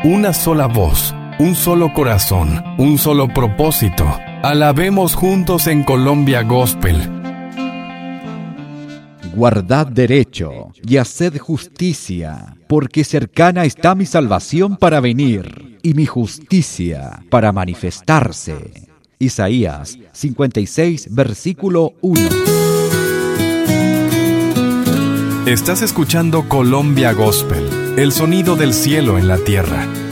una sola voz, un solo corazón, un solo propósito. Alabemos juntos en Colombia Gospel. Guardad derecho y haced justicia, porque cercana está mi salvación para venir, y mi justicia para manifestarse. Isaías 56, versículo 1. Estás escuchando Colombia Gospel, el sonido del cielo en la tierra.